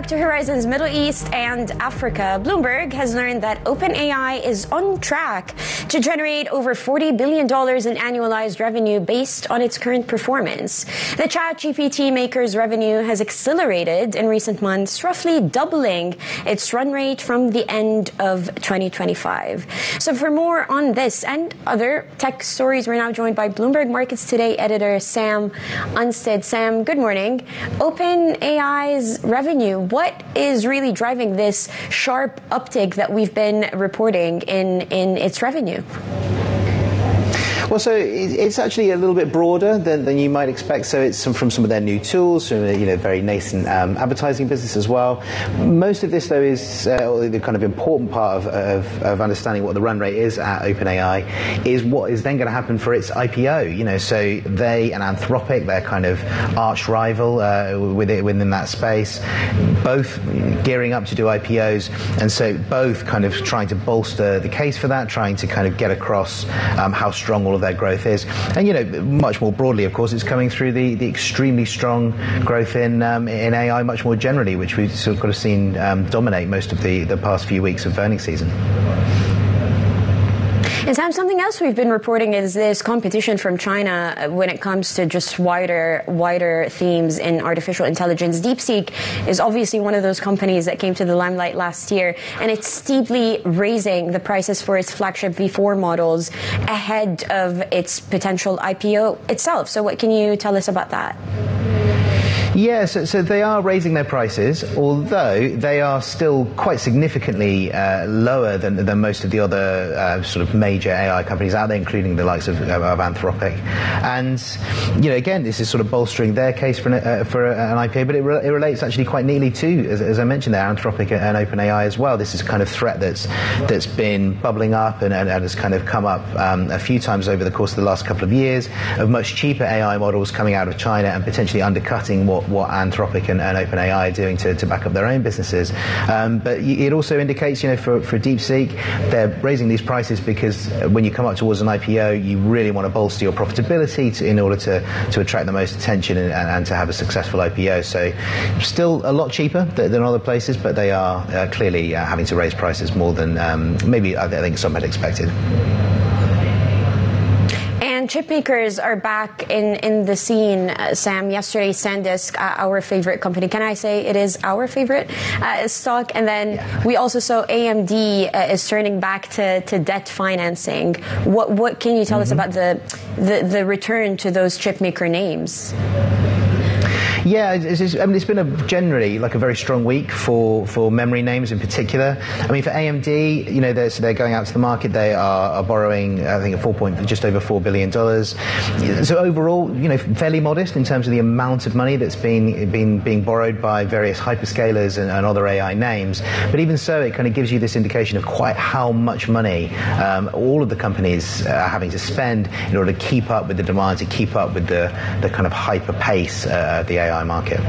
to Horizons Middle East and Africa. Bloomberg has learned that OpenAI is on track to generate over $40 billion in annualized revenue based on its current performance. The ChatGPT maker's revenue has accelerated in recent months, roughly doubling its run rate from the end of 2025. So for more on this and other tech stories, we're now joined by Bloomberg Markets Today editor Sam Unstead. Sam, good morning. OpenAI's revenue, what is really driving this sharp uptick that we've been reporting in its revenue? Well, so it's actually a little bit broader than you might expect. So it's from some of their new tools, from very nascent advertising business as well. Most of this, though, is the kind of important part of understanding what the run rate is at OpenAI is what is then going to happen for its IPO. So they and Anthropic, their kind of arch rival within that space, both gearing up to do IPOs, and so both kind of trying to bolster the case for that, trying to kind of get across how strong all of their growth is. And much more broadly, of course, it's coming through the extremely strong growth in AI much more generally, which we've sort of seen dominate most of the past few weeks of earnings season. And Sam, something else we've been reporting is this competition from China when it comes to just wider themes in artificial intelligence. DeepSeek is obviously one of those companies that came to the limelight last year, and it's steeply raising the prices for its flagship V4 models ahead of its potential IPO itself. So what can you tell us about that? Yeah, so they are raising their prices, although they are still quite significantly lower than most of the other sort of major AI companies out there, including the likes of Anthropic. And again, this is sort of bolstering their case for an IPO, but it relates actually quite neatly to, as I mentioned there, Anthropic and OpenAI as well. This is a kind of threat that's been bubbling up and has kind of come up a few times over the course of the last couple of years of much cheaper AI models coming out of China and potentially undercutting what Anthropic and OpenAI are doing to back up their own businesses. But it also indicates, for DeepSeek, they're raising these prices because when you come up towards an IPO, you really want to bolster your profitability in order to attract the most attention and to have a successful IPO. So still a lot cheaper than other places, but they are clearly having to raise prices more than maybe I think some had expected. And chip makers are back in the scene, Sam. Yesterday, SanDisk, our favorite company, can I say it is our favorite stock? And then we also saw AMD is turning back to debt financing. What can you tell us about the return to those chip maker names? Yeah, it's been generally a very strong week for memory names in particular. I mean, for AMD, they're going out to the market. They are borrowing, I think, just over $4 billion. So overall, fairly modest in terms of the amount of money that's being borrowed by various hyperscalers and other AI names. But even so, it kind of gives you this indication of quite how much money all of the companies are having to spend in order to keep up with the demand, to keep up with the kind of hyper pace of the AI market.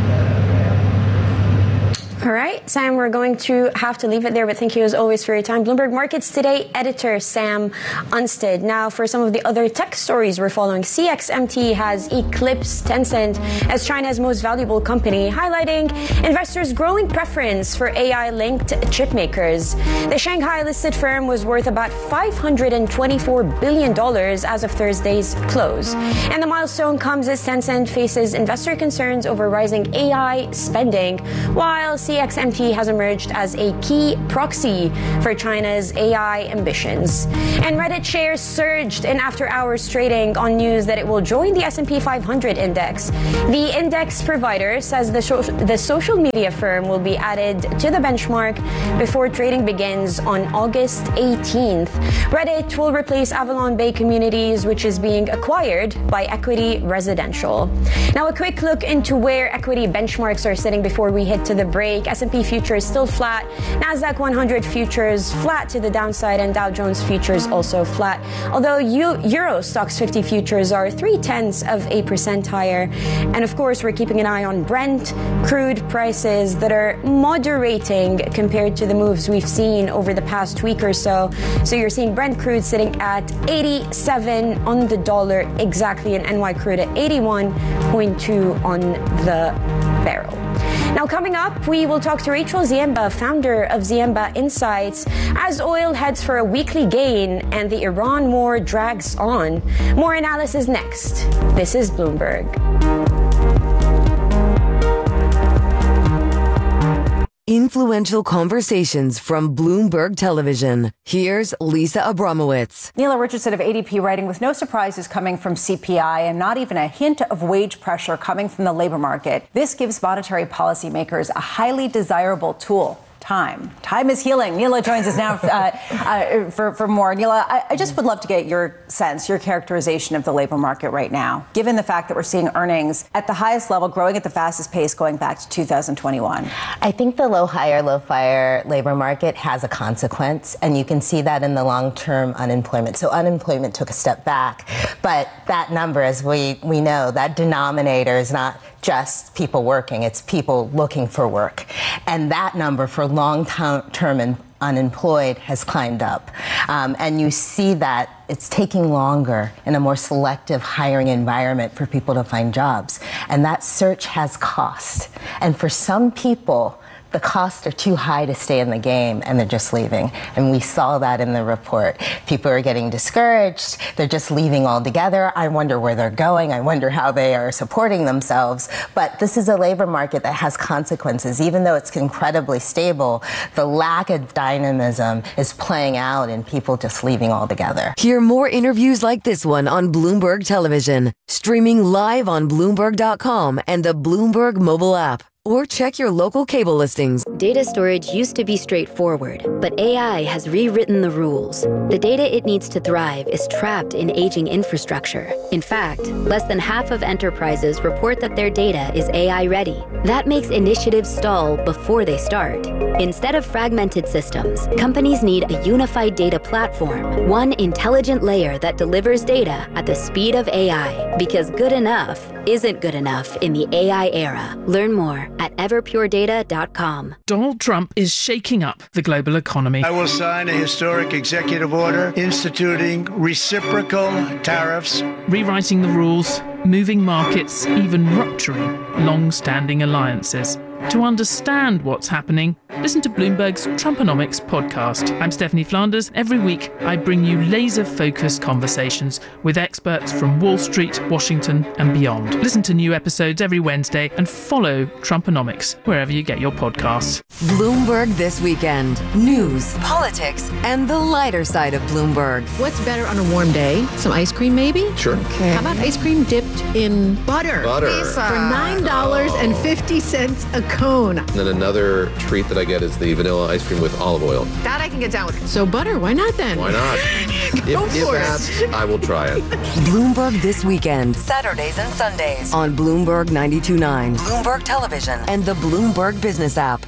All right, Sam, we're going to have to leave it there, but thank you as always for your time. Bloomberg Markets Today editor Sam Unstead. Now, for some of the other tech stories we're following, CXMT has eclipsed Tencent as China's most valuable company, highlighting investors' growing preference for AI-linked chip makers. The Shanghai-listed firm was worth about $524 billion as of Thursday's close. And the milestone comes as Tencent faces investor concerns over rising AI spending, while CXMT has emerged as a key proxy for China's AI ambitions. And Reddit shares surged in after-hours trading on news that it will join the S&P 500 index. The index provider says the social media firm will be added to the benchmark before trading begins on August 18th. Reddit will replace Avalon Bay Communities, which is being acquired by Equity Residential. Now, a quick look into where equity benchmarks are sitting before we head to the break. S&P futures still flat, Nasdaq 100 futures flat to the downside, and Dow Jones futures also flat. Although Euro Stoxx 50 futures are 0.3% higher. And of course, we're keeping an eye on Brent crude prices that are moderating compared to the moves we've seen over the past week or so. So you're seeing Brent crude sitting at 87 on the dollar exactly, and NY crude at 81.2 on the barrel. Now, coming up, we will talk to Rachel Ziemba, founder of Ziemba Insights, as oil heads for a weekly gain and the Iran war drags on. More analysis next. This is Bloomberg. Influential conversations from Bloomberg Television. Here's Lisa Abramowitz. Neela Richardson of ADP writing, with no surprises coming from CPI and not even a hint of wage pressure coming from the labor market, this gives monetary policymakers a highly desirable tool. Time is healing. Neela joins us now for more. Neela, I just would love to get your sense, your characterization of the labor market right now, given the fact that we're seeing earnings at the highest level, growing at the fastest pace going back to 2021. I think the low hire, low fire labor market has a consequence, and you can see that in the long-term unemployment. So unemployment took a step back, but that number, as we know, that denominator is not just people working, it's people looking for work. And that number for long-term and unemployed has climbed up. And you see that it's taking longer in a more selective hiring environment for people to find jobs. And that search has cost. And for some people, the costs are too high to stay in the game, and they're just leaving. And we saw that in the report. People are getting discouraged. They're just leaving altogether. I wonder where they're going. I wonder how they are supporting themselves. But this is a labor market that has consequences. Even though it's incredibly stable, the lack of dynamism is playing out in people just leaving altogether. Hear more interviews like this one on Bloomberg Television, streaming live on Bloomberg.com and the Bloomberg mobile app. Or check your local cable listings. Data storage used to be straightforward, but AI has rewritten the rules. The data it needs to thrive is trapped in aging infrastructure. In fact, less than half of enterprises report that their data is AI ready. That makes initiatives stall before they start. Instead of fragmented systems, companies need a unified data platform, one intelligent layer that delivers data at the speed of AI. Because good enough isn't good enough in the AI era. Learn more at everpuredata.com. Donald Trump is shaking up the global economy. I will sign a historic executive order instituting reciprocal tariffs, rewriting the rules, moving markets, even rupturing long-standing alliances. To understand what's happening, listen to Bloomberg's Trumponomics podcast. I'm Stephanie Flanders. Every week, I bring you laser-focused conversations with experts from Wall Street, Washington, and beyond. Listen to new episodes every Wednesday and follow Trumponomics wherever you get your podcasts. Bloomberg This Weekend. News, politics, and the lighter side of Bloomberg. What's better on a warm day? Some ice cream, maybe? Sure. Okay. How about ice cream dipped in butter? Butter. For $9.50 a cone. And then another treat that I get is the vanilla ice cream with olive oil. That I can get down with. So butter, why not then? Why not? If asked, I will try it. Bloomberg This Weekend. Saturdays and Sundays on Bloomberg 92.9, Bloomberg Television, and the Bloomberg Business app.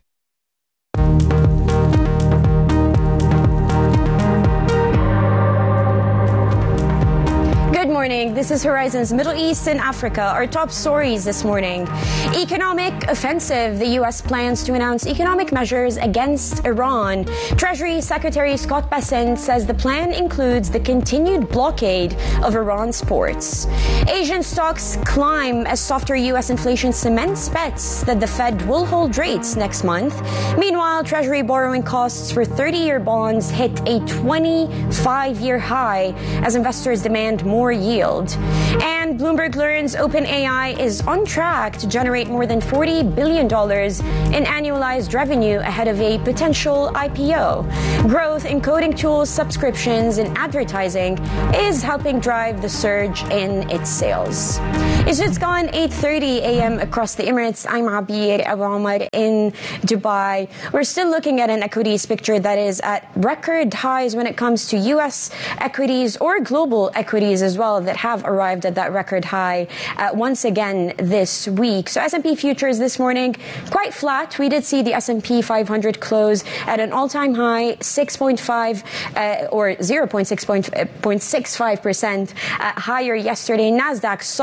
Good morning. This is Horizon's Middle East and Africa. Our top stories this morning. Economic offensive. The U.S. plans to announce economic measures against Iran. Treasury Secretary Scott Bessent says the plan includes the continued blockade of Iran's ports. Asian stocks climb as softer U.S. inflation cements bets that the Fed will hold rates next month. Meanwhile, Treasury borrowing costs for 30-year bonds hit a 25-year high as investors demand more yield. And Bloomberg learns OpenAI is on track to generate more than $40 billion in annualized revenue ahead of a potential IPO. Growth in coding tools, subscriptions, and advertising is helping drive the surge in its sales. It's just gone 8:30 a.m. across the Emirates. I'm Abir Abamar in Dubai. We're still looking at an equities picture that is at record highs when it comes to U.S. equities or global equities as well that have arrived at that record high once again this week. So S&P futures this morning quite flat. We did see the S&P 500 close at an all-time high 6.5 or 0.65% higher yesterday. Nasdaq stocks index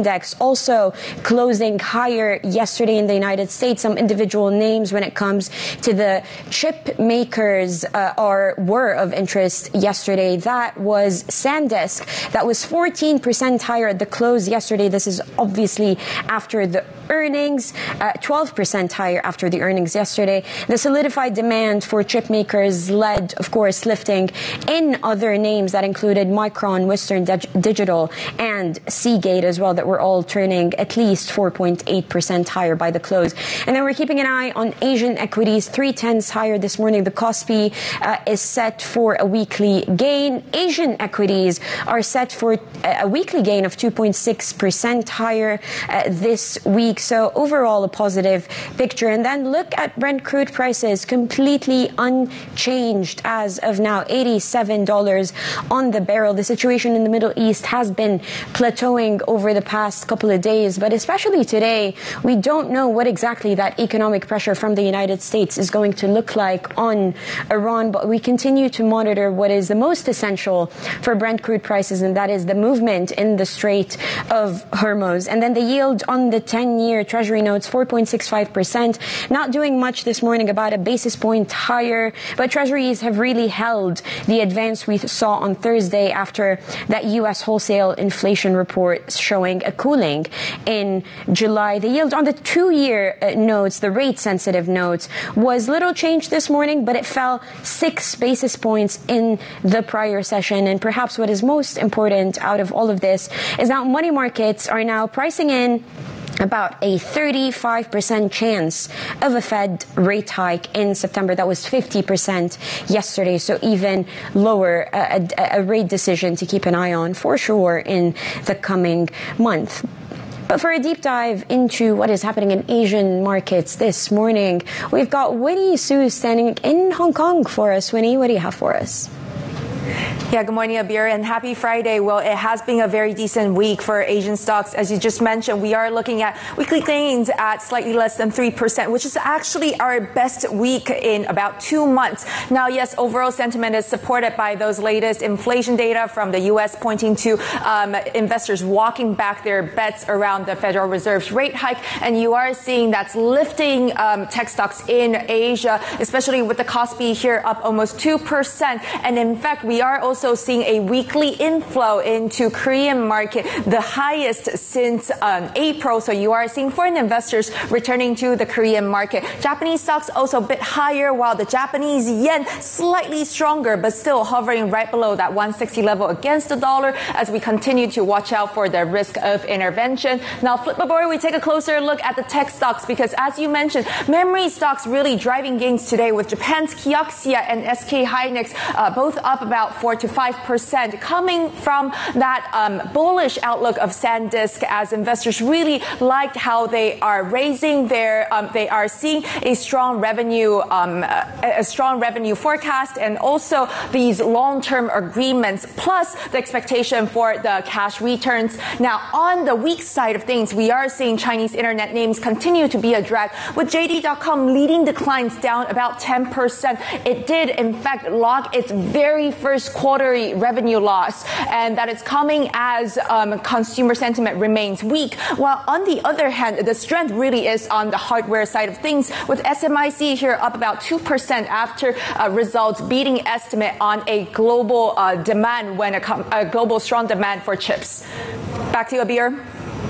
index also closing higher yesterday in the United States. Some individual names when it comes to the chip makers were of interest yesterday. That was SanDisk. That was 14% higher at the close yesterday. This is obviously after the earnings, 12% higher after the earnings yesterday. The solidified demand for chip makers led, of course, lifting in other names that included Micron, Western Digital, and Seagate as well, that were all turning at least 4.8% higher by the close. And then we're keeping an eye on Asian equities, 0.3 higher this morning. The Kospi is set for a weekly gain. Asian equities are set for a weekly gain of 2.6% higher this week. So overall, a positive picture. And then look at Brent crude prices, completely unchanged as of now, $87 on the barrel. The situation in the Middle East has been plateauing over the past couple of days, but especially today, we don't know what exactly that economic pressure from the United States is going to look like on Iran, but we continue to monitor what is the most essential for Brent crude prices, and that is the movement in the Strait of Hormuz. And then the yield on the 10-year Treasury notes, 4.65%, not doing much this morning, about a basis point higher, but Treasuries have really held the advance we saw on Thursday after that U.S. wholesale inflation report showing a cooling in July. The yield on the 2-year notes, the rate-sensitive notes, was little change this morning, but it fell 6 basis points in the prior session. And perhaps what is most important out of all of this is that money markets are now pricing in about a 35% chance of a Fed rate hike in September. That was 50% yesterday, so even lower, a rate decision to keep an eye on for sure in the coming month. But for a deep dive into what is happening in Asian markets this morning, we've got Winnie Su standing in Hong Kong for us. Winnie, what do you have for us? Yeah, good morning, Abir, and happy Friday. Well, it has been a very decent week for Asian stocks. As you just mentioned, we are looking at weekly gains at slightly less than 3%, which is actually our best week in about 2 months. Now, yes, overall sentiment is supported by those latest inflation data from the U.S. pointing to investors walking back their bets around the Federal Reserve's rate hike. And you are seeing that's lifting tech stocks in Asia, especially with the Kospi here up almost 2%. And in fact, we are also seeing a weekly inflow into Korean market, the highest since April. So you are seeing foreign investors returning to the Korean market. Japanese stocks also a bit higher, while the Japanese yen slightly stronger, but still hovering right below that 160 level against the dollar as we continue to watch out for the risk of intervention. Now, flip aboard, we take a closer look at the tech stocks because, as you mentioned, memory stocks really driving gains today with Japan's Kioxia and SK Hynix both up about 4 to 5%, coming from that bullish outlook of SanDisk, as investors really liked how they are raising their, they are seeing a strong revenue forecast, and also these long-term agreements, plus the expectation for the cash returns. Now, on the weak side of things, we are seeing Chinese internet names continue to be a drag, with JD.com leading declines down about 10%. It did, in fact, log its very first quarterly revenue loss, and that is coming as consumer sentiment remains weak. While on the other hand, the strength really is on the hardware side of things, with SMIC here up about 2% after results beating estimate on a global demand when a global strong demand for chips. Back to you, Abir.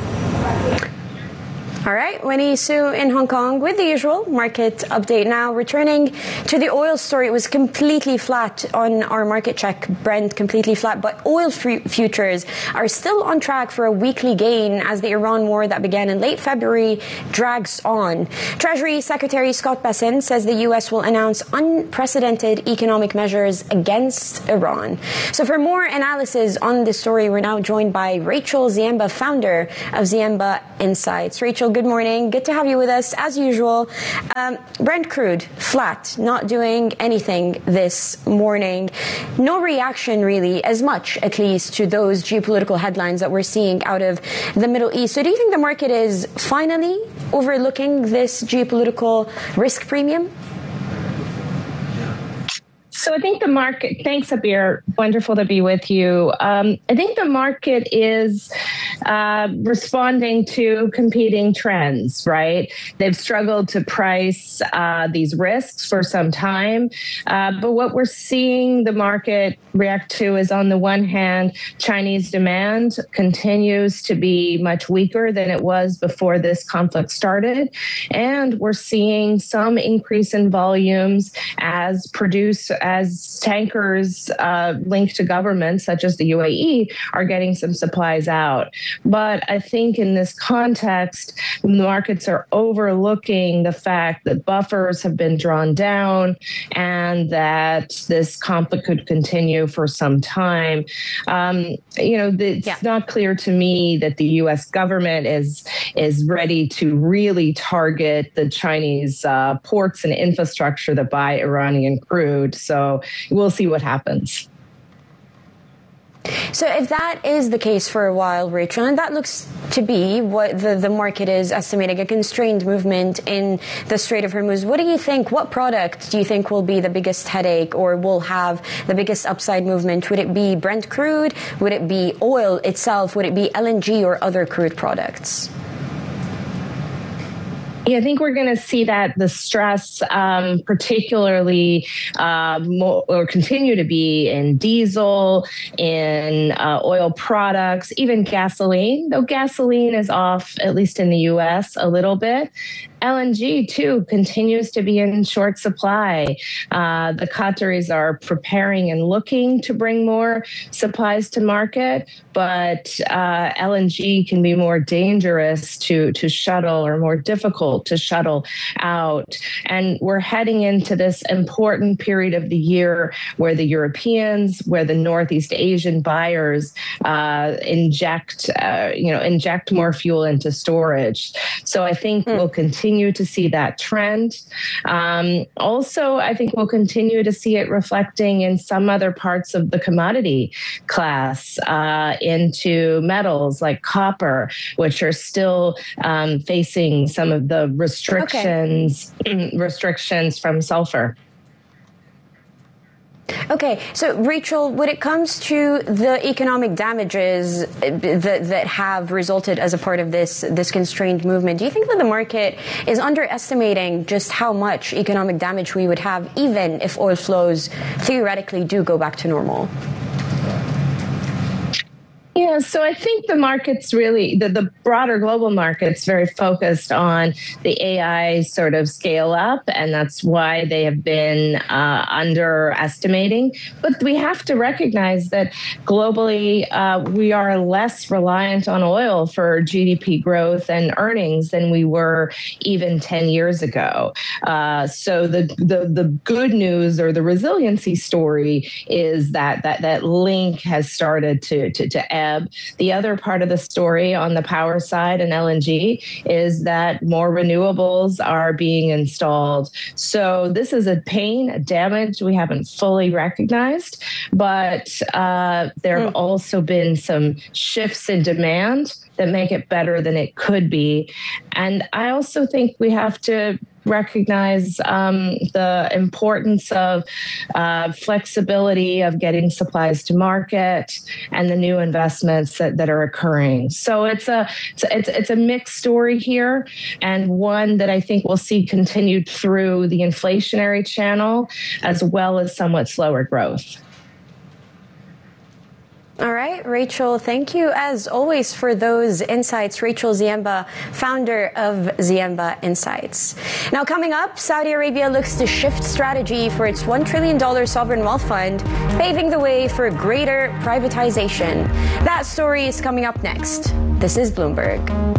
All right, Winnie Su in Hong Kong with the usual market update. Now, returning to the oil story, it was completely flat on our market check. Brent completely flat, but oil futures are still on track for a weekly gain as the Iran war that began in late February drags on. Treasury Secretary Scott Bessent says the U.S. will announce unprecedented economic measures against Iran. So for more analysis on this story, we're now joined by Rachel Ziemba, founder of Ziemba Insights. Rachel, good morning. Good to have you with us as usual. Brent crude flat, not doing anything this morning. No reaction really, as much at least, to those geopolitical headlines that we're seeing out of the Middle East. So do you think the market is finally overlooking this geopolitical risk premium? So I think the market, thanks, Abir, wonderful to be with you. I think the market is responding to competing trends, right? They've struggled to price these risks for some time. But what we're seeing the market react to is, on the one hand, Chinese demand continues to be much weaker than it was before this conflict started. And we're seeing some increase in volumes as tankers linked to governments such as the UAE are getting some supplies out. But I think in this context, the markets are overlooking the fact that buffers have been drawn down and that this conflict could continue for some time. It's not clear to me that the U.S. government is ready to really target the Chinese ports and infrastructure that buy Iranian crude. So we'll see what happens. So if that is the case for a while, Rachel, and that looks to be what the market is estimating, a constrained movement in the Strait of Hormuz, what product do you think will be the biggest headache or will have the biggest upside movement? Would it be Brent crude? Would it be oil itself? Would it be LNG or other crude products? Yeah, I think we're going to see that the stress particularly continue to be in diesel, in oil products, even gasoline, though gasoline is off, at least in the U.S., a little bit. LNG, too, continues to be in short supply. The Qataris are preparing and looking to bring more supplies to market, but LNG can be more dangerous to shuttle or more difficult to shuttle out. And we're heading into this important period of the year where the Europeans, where the Northeast Asian buyers inject more fuel into storage. So I think we'll continue to see that trend. Also, I think we'll continue to see it reflecting in some other parts of the commodity class into metals like copper, which are still facing some of the restrictions from sulfur. Okay, so Rachel, when it comes to the economic damages that have resulted as a part of this constrained movement, do you think that the market is underestimating just how much economic damage we would have even if oil flows theoretically do go back to normal? Yeah, so I think the market's really, the broader global market's very focused on the AI sort of scale up, and that's why they have been underestimating. But we have to recognize that globally, we are less reliant on oil for GDP growth and earnings than we were even 10 years ago. So the good news or the resiliency story is that link has started to ebb. The other part of the story on the power side and LNG is that more renewables are being installed. So this is a pain, a damage we haven't fully recognized, but there have also been some shifts in demand that make it better than it could be. And I also think we have to recognize the importance of flexibility of getting supplies to market and the new investments that are occurring. So it's a mixed story here, and one that I think we'll see continued through the inflationary channel as well as somewhat slower growth. All right, Rachel, thank you as always for those insights. Rachel Ziemba, founder of Ziemba Insights. Now coming up, Saudi Arabia looks to shift strategy for its $1 trillion sovereign wealth fund, paving the way for greater privatization. That story is coming up next. This is Bloomberg.